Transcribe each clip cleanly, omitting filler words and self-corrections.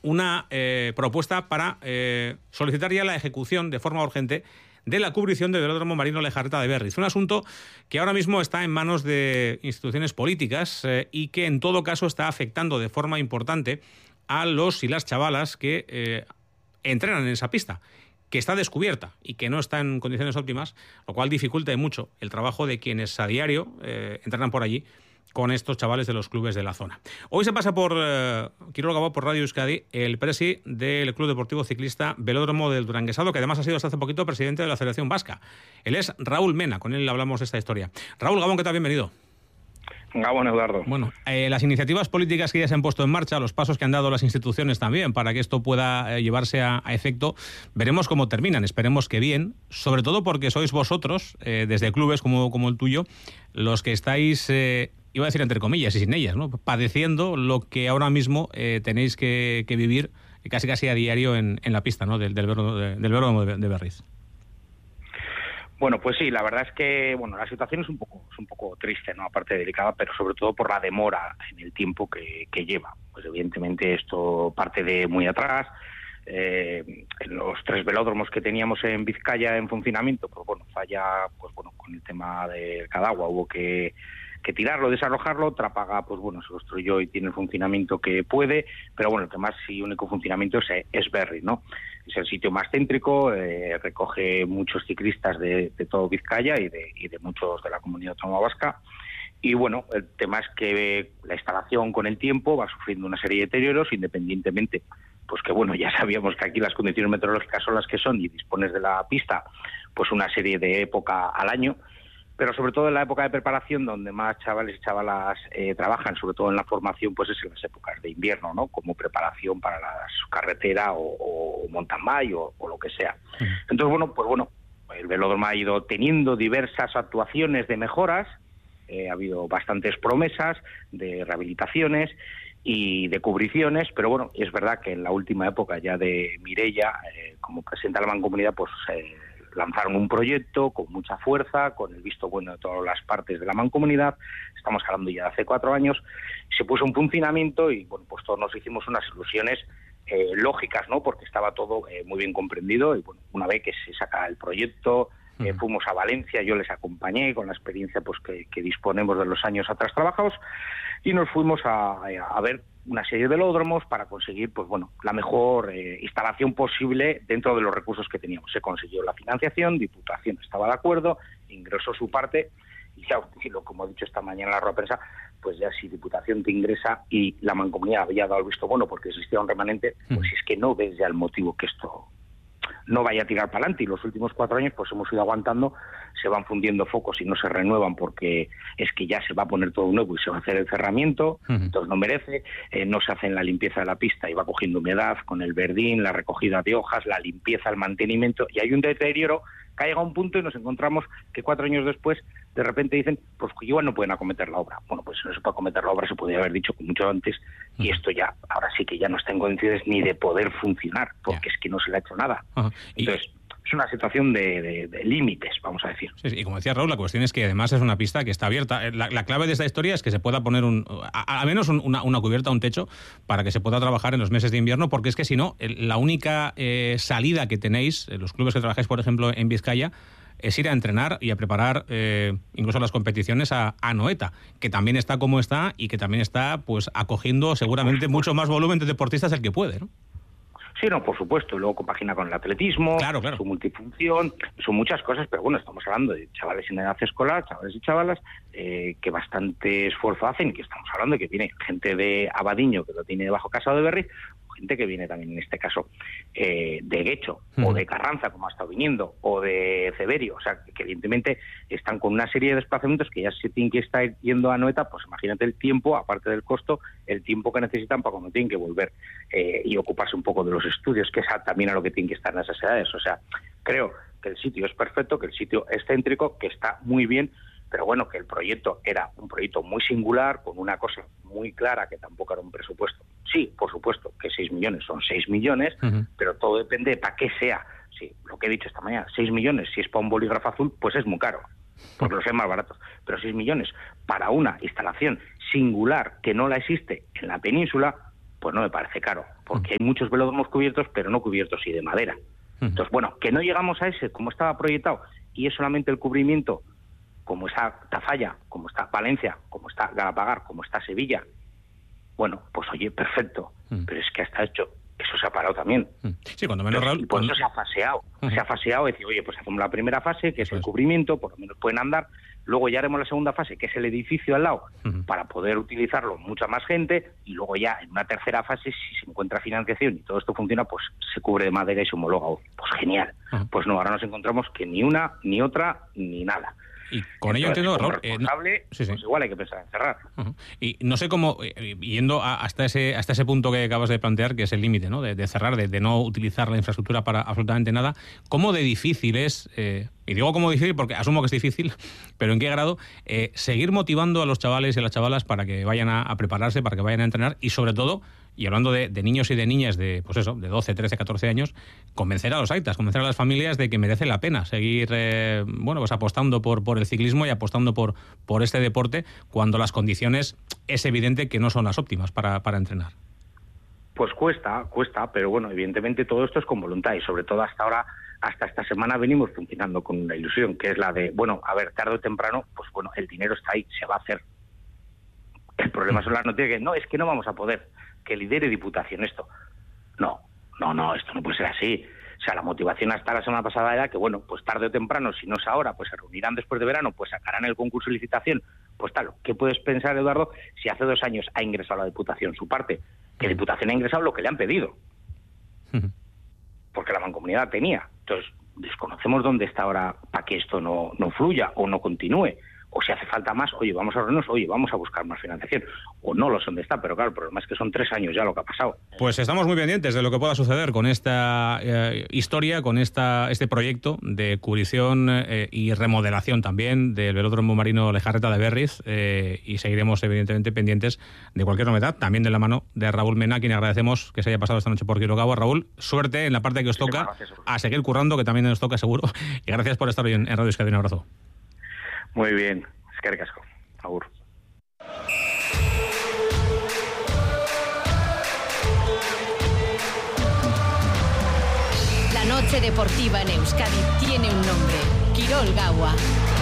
una propuesta para solicitar ya la ejecución de forma urgente de la cubrición del velódromo marino Lejarreta de Berriz. Un asunto que ahora mismo está en manos de instituciones políticas y que en todo caso está afectando de forma importante a los y las chavalas que entrenan en esa pista, que está descubierta y que no está en condiciones óptimas, lo cual dificulta mucho el trabajo de quienes a diario entrenan por allí con estos chavales de los clubes de la zona. Hoy se pasa por Kirol Gabao, por Radio Euskadi, el presi del Club Deportivo Ciclista Velódromo del Duranguesado, que además ha sido hasta hace poquito presidente de la Federación Vasca. Él es Raúl Mena, con él hablamos de esta historia. Raúl Gabón, ¿qué tal? Bienvenido. Gabón, Eduardo. Bueno, las iniciativas políticas que ya se han puesto en marcha, los pasos que han dado las instituciones también para que esto pueda llevarse a efecto, veremos cómo terminan. Esperemos que bien, sobre todo porque sois vosotros, desde clubes como el tuyo, los que estáis, iba a decir entre comillas y sin ellas, ¿no?, padeciendo lo que ahora mismo tenéis que vivir casi a diario en la pista, ¿no?, del velódromo de Berriz. Bueno, pues sí, la verdad es que la situación es un poco triste, ¿no?, aparte delicada, pero sobre todo por la demora en el tiempo que lleva. Pues evidentemente esto parte de muy atrás. En los 3 velódromos que teníamos en Vizcaya en funcionamiento, falla con el tema del Cadagua, hubo que tirarlo, desalojarlo. Trápaga se construyó y tiene el funcionamiento que puede, pero el que más y único funcionamiento es Berriz, ¿no? Es el sitio más céntrico, recoge muchos ciclistas de todo Vizcaya y de muchos de la comunidad autónoma vasca. Y el tema es que la instalación con el tiempo va sufriendo una serie de deterioros, independientemente, ya sabíamos que aquí las condiciones meteorológicas son las que son y dispones de la pista una serie de época al año, pero sobre todo en la época de preparación, donde más chavales y chavalas trabajan, sobre todo en la formación, es en las épocas de invierno, ¿no?, como preparación para la carretera o mountain bike o lo que sea. Entonces, el velódromo ha ido teniendo diversas actuaciones de mejoras, ha habido bastantes promesas de rehabilitaciones y de cubriciones, pero es verdad que en la última época ya de Mireia, como presidenta de la Mancomunidad, lanzaron un proyecto con mucha fuerza, con el visto bueno de todas las partes de la Mancomunidad. Estamos hablando ya de hace 4 años, se puso en funcionamiento y todos nos hicimos unas ilusiones lógicas, ¿no?, porque estaba todo muy bien comprendido. Y una vez que se saca el proyecto, fuimos a Valencia, yo les acompañé con la experiencia que disponemos de los años atrás trabajados, y nos fuimos a ver una serie de velódromos para conseguir la mejor instalación posible dentro de los recursos que teníamos. Se consiguió la financiación, Diputación estaba de acuerdo, ingresó su parte, y ya, como he dicho esta mañana en la rueda de prensa, ya si Diputación te ingresa y la Mancomunidad había dado el visto bueno porque existía un remanente, es que no ves ya el motivo que esto no vaya a tirar para adelante. Y los últimos 4 años hemos ido aguantando, se van fundiendo focos y no se renuevan porque es que ya se va a poner todo nuevo y se va a hacer el cerramiento, entonces no merece, no se hace en la limpieza de la pista y va cogiendo humedad con el verdín, la recogida de hojas, la limpieza, el mantenimiento, y hay un deterioro que ha llegado a un punto y nos encontramos que 4 años después de repente dicen que igual no pueden acometer la obra. Si no se puede acometer la obra, se podría haber dicho mucho antes, y esto ya, ahora sí que ya no está en condiciones ni de poder funcionar, porque es que no se le ha hecho nada. Entonces, es una situación de límites, vamos a decir. Sí, y como decía Raúl, la cuestión es que además es una pista que está abierta. La clave de esta historia es que se pueda poner al menos una cubierta, un techo, para que se pueda trabajar en los meses de invierno, porque es que si no, la única salida que tenéis, los clubes que trabajáis, por ejemplo, en Vizcaya, es ir a entrenar y a preparar incluso las competiciones a Anoeta, que también está como está y que también está acogiendo seguramente mucho más volumen de deportistas del que puede, ¿no? Sí, no, por supuesto, y luego compagina con el atletismo, claro. Su multifunción, son muchas cosas, pero estamos hablando de chavales en edad escolar, chavales y chavalas, que bastante esfuerzo hacen, y que estamos hablando de que viene gente de Abadiño, que lo tiene debajo Casado de Berriz, gente que viene también en este caso de Guecho, o de Carranza, como ha estado viniendo, o de Ceberio, o sea, que evidentemente están con una serie de desplazamientos que ya se tienen que estar yendo a Anoeta. Imagínate el tiempo, aparte del costo, el tiempo que necesitan para cuando tienen que volver y ocuparse un poco de los estudios, que es también a lo que tienen que estar en esas edades. O sea, creo que el sitio es perfecto, que el sitio es céntrico, que está muy bien, pero que el proyecto era un proyecto muy singular, con una cosa muy clara, que tampoco era un presupuesto. Sí, por supuesto, que 6 millones son 6 millones, pero todo depende de para qué sea. Sí, lo que he dicho esta mañana, 6 millones, si es para un bolígrafo azul, es muy caro, porque los hay más baratos. Pero 6 millones para una instalación singular que no la existe en la península, pues no me parece caro, porque hay muchos velódromos cubiertos, pero no cubiertos y de madera. Entonces, bueno, que no llegamos a ese como estaba proyectado y es solamente el cubrimiento, como está Tafalla, como está Valencia, como está Galapagar, como está Sevilla, bueno, pues oye, perfecto, pero es que hasta hecho, eso se ha parado también. Sí, cuando menos, Raúl. Y por eso se ha faseado. Se ha faseado, es decir, oye, pues hacemos la primera fase, que es el cubrimiento, por lo menos pueden andar. Luego ya haremos la segunda fase, que es el edificio al lado, para poder utilizarlo mucha más gente. Y luego ya en una tercera fase, si se encuentra financiación y todo esto funciona, pues se cubre de madera y se homologa. Pues genial. Pues no, ahora nos encontramos que ni una, ni otra, ni nada. Y con ello entiendo, Raúl, pues igual hay que pensar en cerrar. Y no sé cómo, yendo hasta ese punto que acabas de plantear, que es el límite, ¿no? De cerrar, de no utilizar la infraestructura para absolutamente nada, ¿cómo de difícil es, y digo cómo difícil porque asumo que es difícil, pero en qué grado, seguir motivando a los chavales y a las chavalas para que vayan a prepararse, para que vayan a entrenar y sobre todo, y hablando de niños y de niñas de 12, 13, 14 años, convencer a los aitas, convencer a las familias de que merece la pena seguir pues apostando por el ciclismo y apostando por este deporte cuando las condiciones es evidente que no son las óptimas para entrenar. Pues cuesta, pero bueno, evidentemente todo esto es con voluntad y sobre todo hasta ahora, hasta esta semana venimos funcionando con una ilusión, que es la de, bueno, a ver, tarde o temprano, pues bueno, el dinero está ahí, se va a hacer. El problema son las noticias que es que no vamos a poder, que lidere Diputación esto. No, esto no puede ser así. O sea, la motivación hasta la semana pasada era que, bueno, pues tarde o temprano, si no es ahora, pues se reunirán después de verano, pues sacarán el concurso de licitación. Pues tal, ¿qué puedes pensar, Eduardo, si hace 2 años ha ingresado la Diputación su parte? Que Diputación ha ingresado lo que le han pedido. Porque la mancomunidad tenía. Entonces, desconocemos dónde está ahora para que esto no fluya o no continúe. O si hace falta más, oye, vamos a reunirnos, oye, vamos a buscar más financiación. O no lo sé dónde está, pero claro, el problema es que son 3 años ya lo que ha pasado. Pues estamos muy pendientes de lo que pueda suceder con esta historia, con este proyecto de cubrición y remodelación también del velódromo marino Lejarreta de Berriz y seguiremos evidentemente pendientes de cualquier novedad, también de la mano de Raúl Mena, a quien agradecemos que se haya pasado esta noche por Quirogawa. Raúl, suerte en la parte que os toca, a seguir currando, que también nos toca seguro, y gracias por estar hoy en Radio Euskadi. Un abrazo. Muy bien, eskerrik asko. Agur. La noche deportiva en Euskadi tiene un nombre: Quirogawa.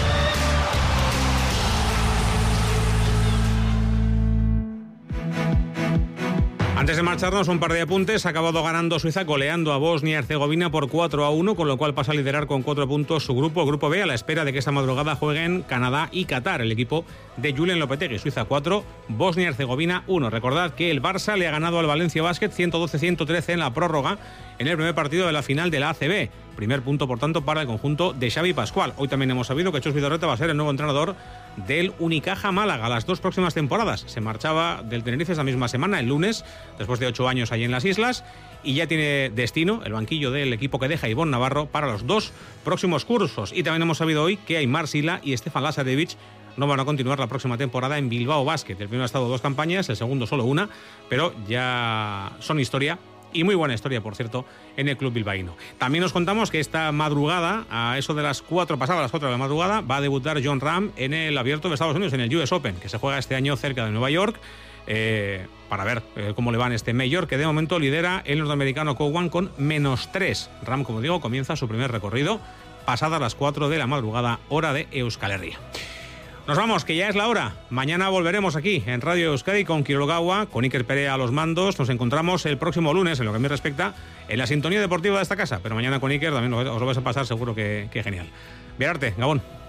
Antes de marcharnos, un par de apuntes. Ha acabado ganando Suiza, goleando a Bosnia y Herzegovina por 4-1, con lo cual pasa a liderar con 4 puntos su grupo, Grupo B, a la espera de que esta madrugada jueguen Canadá y Qatar, el equipo de Julen Lopetegui. Suiza 4, Bosnia y Herzegovina 1. Recordad que el Barça le ha ganado al Valencia Basket 112-113 en la prórroga en el primer partido de la final de la ACB. Primer punto, por tanto, para el conjunto de Xavi Pascual. Hoy también hemos sabido que Chus Vidorreta va a ser el nuevo entrenador del Unicaja Málaga las 2 próximas temporadas. Se marchaba del Tenerife esa misma semana, el lunes, después de 8 años allí en las islas, y ya tiene destino el banquillo del equipo que deja Ivonne Navarro para los 2 próximos cursos. Y también hemos sabido hoy que Aimar Sila y Stefan Lazarevich no van a continuar la próxima temporada en Bilbao Basket. El primero ha estado 2 campañas, el segundo solo 1, pero ya son historia. Y muy buena historia, por cierto, en el club bilbaíno. También nos contamos que esta madrugada, a eso de las 4, pasadas las 4 de la madrugada, va a debutar Jon Rahm en el Abierto de Estados Unidos, en el US Open, que se juega este año cerca de Nueva York, para ver cómo le va en este Major, que de momento lidera el norteamericano Cowan con -3. Rahm, como digo, comienza su primer recorrido pasadas las 4 de la madrugada, hora de Euskal Herria. Nos vamos, que ya es la hora. Mañana volveremos aquí en Radio Euskadi con Quirogawa, con Iker Perea a los mandos. Nos encontramos el próximo lunes, en lo que me respecta, en la sintonía deportiva de esta casa. Pero mañana con Iker también os lo vais a pasar seguro que genial. Viararte, Gabón.